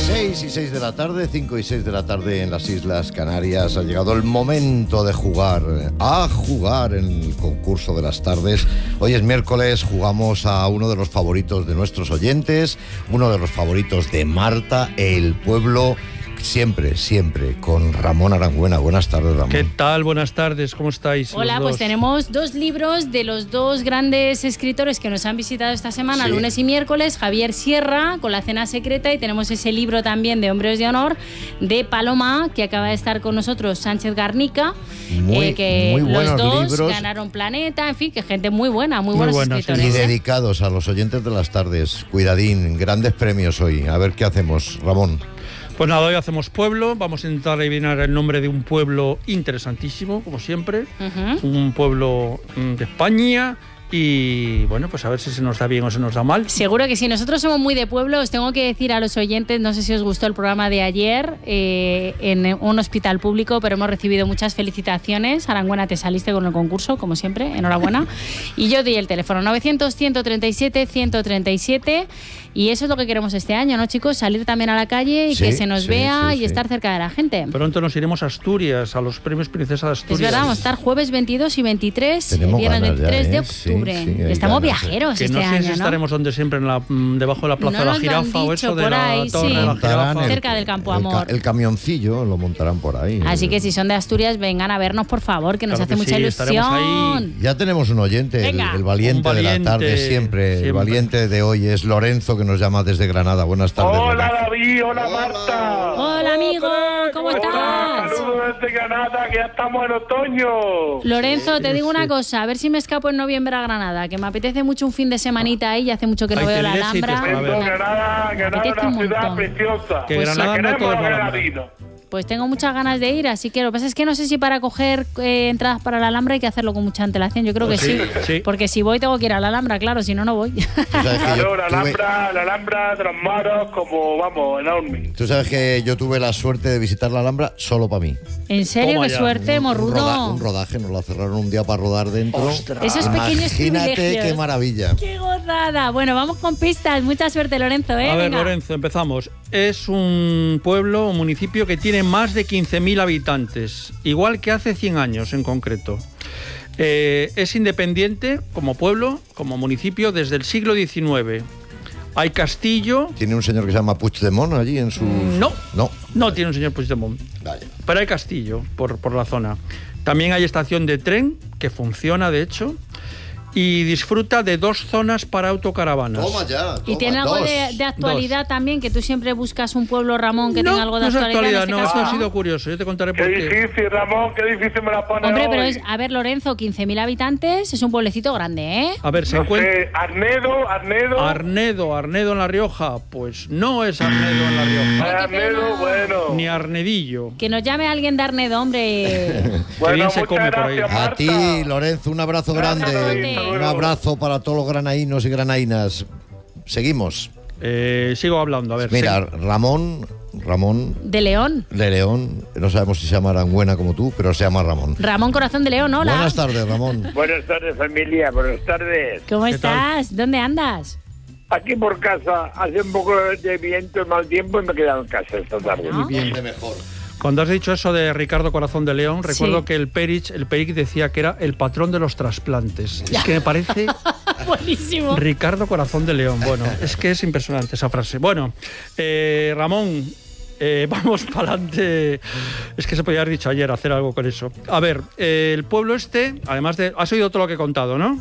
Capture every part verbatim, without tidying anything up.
seis y seis de la tarde, cinco y seis de la tarde en las Islas Canarias. Ha llegado el momento de jugar, a jugar en el concurso de las tardes. Hoy es miércoles, jugamos a uno de los favoritos de nuestros oyentes, uno de los favoritos de Marta, El Pueblo. Siempre, siempre, con Ramón Arangüena. Buenas tardes, Ramón. ¿Qué tal? Buenas tardes, ¿cómo estáis? Hola, pues tenemos dos libros de los dos grandes escritores que nos han visitado esta semana, sí. lunes y miércoles. Javier Sierra, con La Cena Secreta, y tenemos ese libro también de Hombres de Honor, de Paloma, que acaba de estar con nosotros, Sánchez Garnica, muy, eh, que muy los dos libros. Ganaron Planeta, en fin, que gente muy buena, muy, muy buenos buena, escritores. Y ¿eh? dedicados a los oyentes de las tardes. Cuidadín, grandes premios hoy. A ver qué hacemos, Ramón. Pues nada, hoy hacemos pueblo, vamos a intentar adivinar el nombre de un pueblo interesantísimo, como siempre, uh-huh. un pueblo de España. Y bueno, pues a ver si se nos da bien o se nos da mal. Seguro que sí, nosotros somos muy de pueblo. Os tengo que decir a los oyentes, no sé si os gustó el programa de ayer eh, en un hospital público, pero hemos recibido muchas felicitaciones. Arangüena, te saliste con el concurso, como siempre, enhorabuena. Y yo di el teléfono novecientos, ciento treinta y siete, ciento treinta y siete. Y eso es lo que queremos este año, ¿no, chicos? Salir también a la calle y sí, que se nos sí, vea sí, sí. y estar cerca de la gente. Pronto nos iremos a Asturias, a los premios Princesa de Asturias. Es verdad, vamos a estar jueves veintidós y veintitrés, Tenemos viernes veintitrés ya, ¿eh? de octubre. Sí, sí, ganas, Estamos viajeros que este no sé año, si ¿no? estaremos donde siempre, en la, debajo de la Plaza no de la Jirafa o eso de la ahí, Torre sí. de la Jirafa. El, cerca del Campo el, Amor. El, el camioncillo lo montarán por ahí. Así que si son de Asturias, vengan a vernos, por favor, que nos claro hace que mucha sí, ilusión. Ya tenemos un oyente, el, el valiente, valiente de la tarde siempre. siempre. El valiente de hoy es Lorenzo, que nos llama desde Granada. Buenas tardes. Hola, Lorenzo. David. Hola, Marta. Hola, amigo. ¿Cómo estás? Saludos desde Granada, que ya estamos en otoño. Lorenzo, sí, te digo sí. una cosa. A ver si me escapo en noviembre a Granada, que me apetece mucho un fin de semanita ahí y hace mucho que no Ahí veo la tenés, sí, te- Alhambra. a ver. Granada, Granada es una ciudad preciosa. Que Pues Granada la no todo queremos es a Alhambra. Granadino. Pues tengo muchas ganas de ir, así que lo que pasa es que no sé si para coger eh, entradas para la Alhambra hay que hacerlo con mucha antelación. Yo creo Pues que sí, sí, sí. porque si voy tengo que ir a la Alhambra, claro, si no, no voy. Tú sabes que yo Claro, la tuve- Alhambra, la Alhambra de los Moros, como, vamos, enorme. Tú sabes que yo tuve la suerte de visitar la Alhambra solo para mí. En serio, Toma qué ya. suerte, Un, roda- morrudo. un rodaje, nos la cerraron un día para rodar dentro. Ostras. Esos pequeños Imagínate privilegios. qué maravilla. ¡Qué gozada! Bueno, vamos con pistas. Mucha suerte, Lorenzo, ¿eh? A ver, Venga. Lorenzo, empezamos. Es un pueblo, un municipio que tiene más de quince mil habitantes, igual que hace cien años en concreto. Eh, es independiente como pueblo, como municipio, desde el siglo diecinueve. Hay castillo. Tiene un señor que se llama Puigdemont allí en su... No. No. No tiene un señor Puigdemont. Vaya. Pero hay castillo por, por la zona. También hay estación de tren, que funciona, de hecho, y disfruta de dos zonas para autocaravanas. Toma ya. Toma, Y tiene algo dos. de, de actualidad también, que tú siempre buscas un pueblo, Ramón, que no, tenga algo de no es actualidad. actualidad, en no, este esto caso, ha sido curioso. Yo te contaré Qué por qué. difícil, Ramón, qué difícil me la pone Hombre, hoy. pero es, a ver, Lorenzo, quince mil habitantes, es un pueblecito grande, ¿eh? A ver, se No encuentra... sé, Arnedo, Arnedo. Arnedo, Arnedo en La Rioja, pues no es Arnedo en La Rioja. Ay, qué Arnedo, pena. bueno. Ni Arnedillo. Que nos llame alguien de Arnedo, hombre. Bueno, bien se muchas come por ahí. gracias, A Marta. ti, Lorenzo, un abrazo Gracias, grande. David. Un abrazo para todos los granainos y granainas. Seguimos. Eh, sigo hablando, a ver. Mira, sí. Ramón, Ramón De León. de León, no sabemos si se llama Arangüena como tú, pero se llama Ramón. Ramón Corazón de León, hola. Buenas tardes, Ramón. Buenas tardes, familia. Buenas tardes. ¿Cómo ¿Qué tal? estás? ¿Dónde andas? Aquí por casa hace un poco de viento y mal tiempo y me he quedado en casa esta tarde. ¿No? Bien. De mejor. Cuando has dicho eso de Ricardo Corazón de León, recuerdo Sí. que el Perich, el Peric decía que era el patrón de los trasplantes. Es que me parece Buenísimo. Ricardo Corazón de León. Bueno, es que es impresionante esa frase. Bueno, eh, Ramón, eh, vamos para adelante. Es que se podía haber dicho ayer hacer algo con eso. A ver, eh, el pueblo este, además de... Has oído todo lo que he contado, ¿no?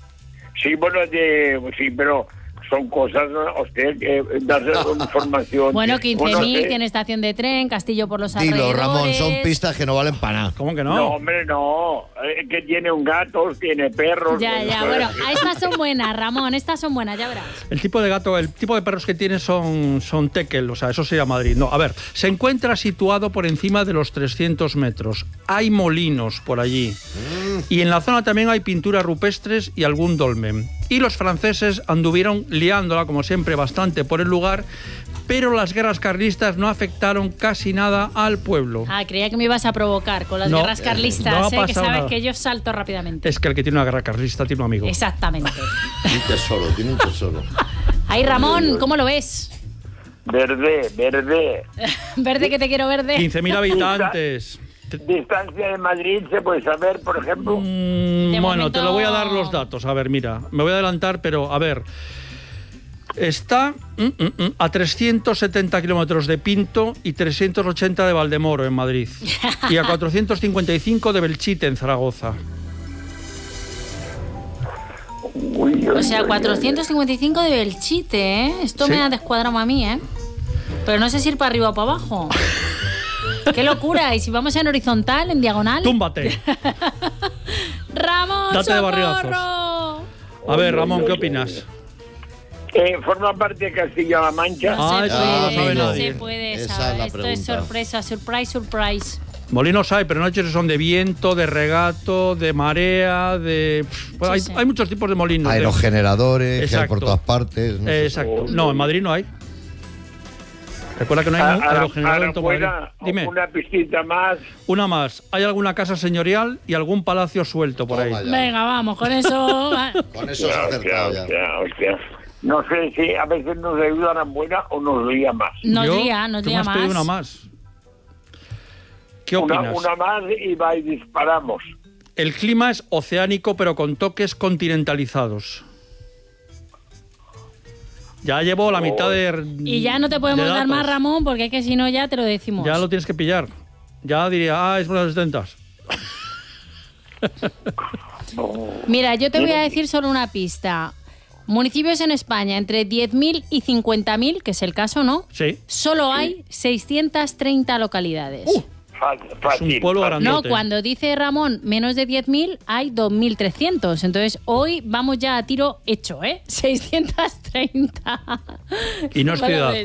Sí, bueno, de, sí, pero son cosas, ¿no? Usted eh, dar información. Bueno, quince mil, Bueno, eh, tiene estación de tren, castillo por los Dilo, alrededores. Ramón, son pistas que no valen para nada. ¿Cómo que No, no? hombre, no. Eh, que tiene un gato, tiene perros. Ya, ya, bueno, estas son buenas, Ramón, estas son buenas, ya verás. El tipo de gato, el tipo de perros que tiene son, son tekel, o sea, eso sería Madrid. No, a ver, se encuentra situado por encima de los trescientos metros. Hay molinos por allí. Y en la zona también hay pinturas rupestres y algún dolmen. Y los franceses anduvieron liándola, como siempre, bastante por el lugar, pero las guerras carlistas no afectaron casi nada al pueblo. Ah, creía que me ibas a provocar con las No, guerras eh, carlistas, no ha eh, que pasado sabes nada. que yo salto rápidamente. Es que el que tiene una guerra carlista tiene un amigo. Exactamente. Tiene un tesoro, tiene un tesoro. Ahí, Ramón, ¿cómo lo ves? Verde, verde. Verde que te quiero verde. quince mil habitantes. Distancia de Madrid, ¿se puede saber, por ejemplo? Mm, De bueno, momento- te lo voy a dar los datos. A ver, mira, me voy a adelantar, pero a ver. Está mm, mm, mm, a trescientos setenta kilómetros de Pinto y trescientos ochenta de Valdemoro, en Madrid. Y a cuatrocientos cincuenta y cinco de Belchite, en Zaragoza. Uy, uy, O sea, uy, cuatrocientos cincuenta y cinco de Belchite, ¿eh? Esto Sí. me ha descuadrado a mí, ¿eh? Pero no sé si ir para arriba o para abajo. ¡Qué locura! Y si vamos en horizontal, en diagonal. ¡Túmbate! ¡Ramón, Date de socorro! barrigazos. A ver, Ramón, ¿qué opinas? Eh, ¿Forma parte de Castilla-La Mancha? No Ah, se eso no lo puede, sabe no nadie. se puede Esa es saber. la Esto es pregunta. sorpresa, surprise, surprise. Molinos hay, pero no sé si son de viento, de regato, de marea, de... Bueno, hay, Sí, sí. hay muchos tipos de molinos. de- Aerogeneradores, que hay Exacto. por todas partes. No sé. Exacto. No, en Madrid no hay. Recuerda que no hay Ah, un ahora- aerogenerador ahora en todo Madrid. fuera, Dime, una pistita más. una más. ¿Hay alguna casa señorial y algún palacio suelto por ahí? Toma ya. Venga, vamos, con eso. va. Con eso se ha Hostia, acertado ya. hostia, hostia. No sé si a veces nos ayudan a buena o nos lía más. Nos Yo- lía, nos tú me lía has pedido más. una más. ¿Qué Una, opinas? una más y va y disparamos. El clima es oceánico, pero con toques continentalizados. Ya llevo la mitad de. Y ya no te podemos de dar más, datos. Ramón, porque es que si no ya te lo decimos. Ya lo tienes que pillar. Ya diría, ah, es unas setentas. Mira, yo te voy a decir solo una pista. Municipios en España entre diez mil y cincuenta mil, que es el caso, ¿no? Sí. Solo hay seiscientas treinta localidades. Uh, Fácil, Es un fácil, pueblo fácil. No, grandote. cuando dice Ramón menos de diez mil, hay dos mil trescientos. Entonces, hoy vamos ya a tiro hecho, ¿eh? seiscientas treinta. Y no es ¿Cómo lo ciudad. ves?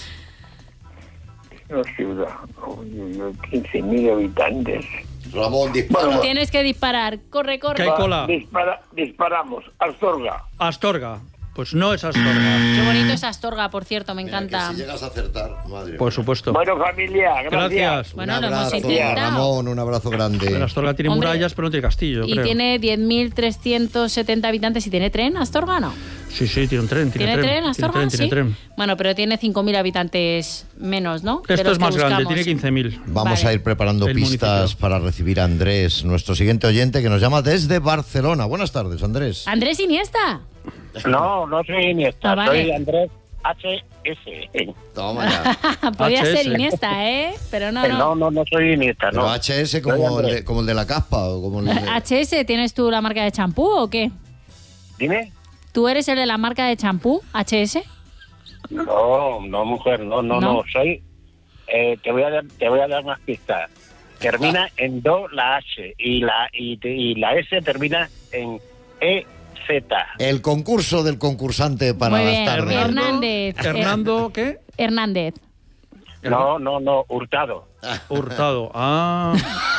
No, ciudad. Uy, uy, uy, quince mil habitantes. Ramón, dispara. Bueno, Tienes que disparar. Corre, corre. ¿Qué hay cola? Dispara- disparamos. Astorga. Astorga. Pues no es Astorga. Qué bonito es Astorga, por cierto, me Mira, encanta. que si llegas a acertar, madre Por mía. supuesto. Bueno, familia, gracias. Gracias. Bueno, un lo hemos abrazo, intentado. Ramón, un abrazo El grande. Astorga tiene Hombre, murallas, pero no tiene castillo, Y creo. tiene diez mil trescientos setenta habitantes y tiene tren, Astorga, ¿no? Sí, sí, tiene un tren. Tiene, ¿Tiene tren, Tiene Astorga? tren, tiene Sí. tren. Bueno, pero tiene cinco mil habitantes menos, ¿no? De Esto los es que más grande, buscamos. tiene quince mil. Vamos Vale. a ir preparando El pistas municipio. para recibir a Andrés, nuestro siguiente oyente, que nos llama desde Barcelona. Buenas tardes, Andrés. Andrés Iniesta. No, no soy Iniesta, Ah, vale. soy Andrés H S. Toma ya. Podía H S. ser Iniesta, ¿eh? Pero no, No, no. no, no soy Iniesta, Pero no. H S Soy como el, Andrés. de, como el de la caspa o como el de... H S, ¿tienes tú la marca de champú o qué? Dime. ¿Tú eres el de la marca de champú, H S? No, no, mujer, no, no, ¿No? no. Soy. Eh, te voy a dar, te voy a dar más pistas. Termina en do la H y la y, te- y la S termina en E Z. El concurso del concursante para Muy las bien. tardes. Hernández. Hernando, ¿qué? Hernández. No, no, no, Hurtado. Hurtado. Ah.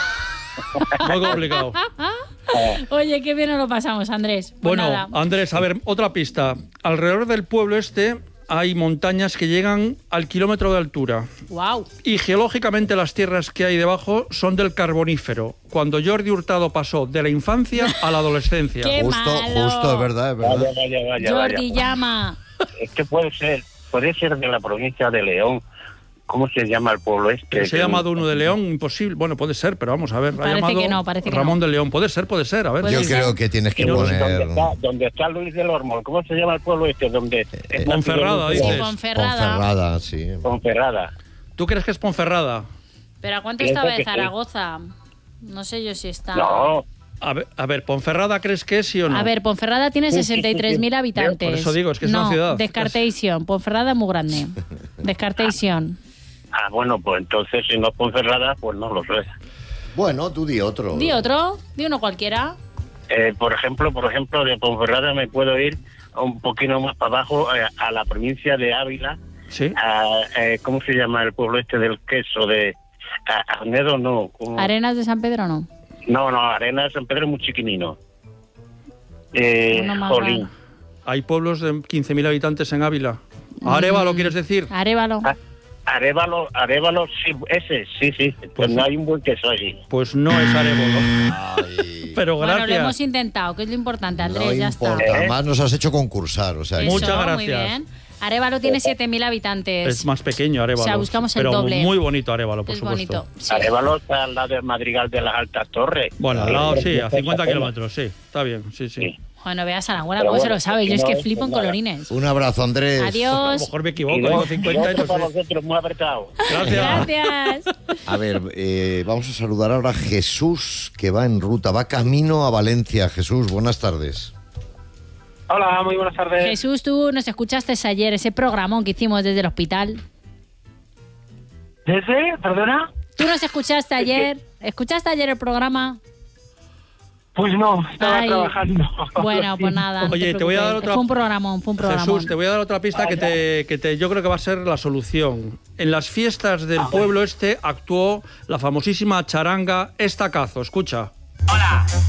Muy complicado. Oye, qué bien nos lo pasamos, Andrés. Pues Bueno, nada. Andrés, a ver, otra pista. Alrededor del pueblo este hay montañas que llegan al kilómetro de altura. Wow. Y geológicamente las tierras que hay debajo son del Carbonífero, cuando Jordi Hurtado pasó de la infancia a la adolescencia. Qué Justo, malo. justo, es verdad, es verdad. Vaya, vaya, vaya, Jordi vaya. llama. Es que puede ser, puede ser de la provincia de León. ¿Cómo se llama el pueblo este? Que se ha llamado uno de León, imposible. Bueno, puede ser, pero vamos a ver. ha Parece llamado que no, parece que Ramón no. de León. Puede ser, puede ser. A ver. Puede Yo ser. creo que tienes que Y no- ¿Dónde poner... está, dónde está Luis del Ormol? ¿Cómo se llama el pueblo este? Donde es Ponferrada, Luis del dices. Ormol? Ponferrada. Ponferrada, sí. Ponferrada. ¿Tú crees que es Ponferrada? ¿Pero a cuánto Pienso estaba que de sí. Zaragoza? No sé yo si está... No, A ver, a ver, ¿Ponferrada crees que es sí o no? A ver, Ponferrada tiene Sí, sí, sesenta y tres mil sí, sí. habitantes. Por eso digo, es que es no, una ciudad. Descartation. Ponferrada es muy grande. Descartation. ah, bueno, pues entonces si no es Ponferrada, pues no lo sé. Bueno, tú di otro. Di otro, di uno cualquiera. Eh, por ejemplo, por ejemplo, de Ponferrada me puedo ir un poquito más para abajo eh, a la provincia de Ávila. Sí. A, eh, ¿Cómo se llama el pueblo este del queso? De a- Arnedo, no. ¿cómo? Arenas de San Pedro, no. No, no, Arena de San Pedro es muy chiquinino. Eh, Uno más Jolín. raro. Hay pueblos de quince mil habitantes en Ávila. ¿Arévalo quieres decir? Arévalo. Ah, Arévalo, Arévalo, sí, ese, sí, sí. Pues, Pues no sí. hay un buen queso allí. Pues no es Arévalo. Ay, Pero Bueno, lo gracias. hemos intentado, que es lo importante, Andrés, no ya importa. está. ¿Eh? Además nos has hecho concursar, o sea... Eso, Muchas muy gracias. bien. Arévalo tiene siete mil habitantes. Es más pequeño Arévalo. O sea, buscamos el pero doble. muy bonito Arévalo, por es supuesto. bonito. Sí. Arévalo está al lado del Madrigal de las Altas Torres. Bueno, al lado sí, a cincuenta Sí. kilómetros, sí. Está bien, sí, sí. Sí. Bueno, veas a la buena, Pero ¿cómo se bueno, lo sabe? Yo es no que es flipo en nada. colorines. Un abrazo, Andrés. A lo Adiós. mejor me Y equivoco, dos- digo y cincuenta y otro para entonces... vosotros, muy apretado. Gracias. Gracias. A ver, eh, vamos a saludar ahora a Jesús, que va en ruta, va camino a Valencia. Jesús, buenas tardes. Hola, muy buenas tardes. Jesús, tú nos escuchaste ayer, ese programón que hicimos desde el hospital. ¿Desde? ¿Perdona? ¿Tú nos escuchaste ayer? ¿Escuchaste ayer el programa? Pues no, estaba Ay. trabajando. Bueno, pues nada. no Oye, te voy a dar preocupes. otra- Fue un programón, fue un programón. Jesús, te voy a dar otra pista que te, que te yo creo que va a ser la solución. En las fiestas del pueblo este actuó la famosísima charanga Estacazo. Escucha. Hola,